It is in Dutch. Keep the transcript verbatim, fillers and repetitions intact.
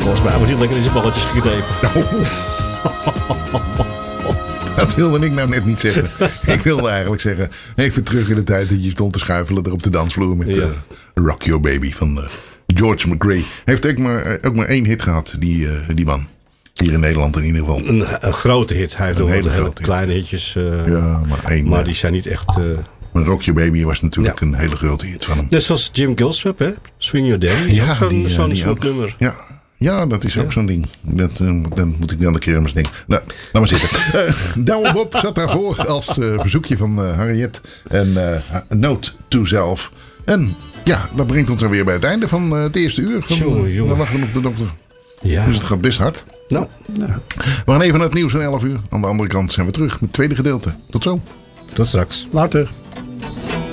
Volgens mij wordt hij lekker in zijn balletjes geknepen. Dat wilde ik nou net niet zeggen. Ik wilde eigenlijk zeggen, even terug in de tijd dat je stond te schuifelen er op de dansvloer met ja. uh, Rock Your Baby van uh, George McRae. Heeft ook maar, ook maar één hit gehad, die, uh, die man. Hier in Nederland in ieder geval. Een, een grote hit. Hij heeft een ook hele, hele hele kleine hitjes. Uh, ja, maar één. Maar uh, die zijn niet echt... Uh, maar Rock Your Baby was natuurlijk ja. een hele grote hit van hem. Net zoals Jim Gilstrap, hè? Swing Your Daddy. Ja, zo'n zo'n soort nummer. Ja. Ja, dat is ook ja. zo'n ding. Dat, uh, dan moet ik wel een keer aan mijn ding. Nou, laat maar zitten. Uh, Douwe Bob zat daarvoor als uh, verzoekje van uh, Harriet. En uh, Note to Self. En ja, dat brengt ons dan weer bij het einde van uh, het eerste uur. Van, jongen, jongen. Dan wachten we op de dokter. Ja. Dus het gaat best hard. Nou. Ja. We gaan even naar het nieuws van elf uur. Aan de andere kant zijn we terug met het tweede gedeelte. Tot zo. Tot straks. Later.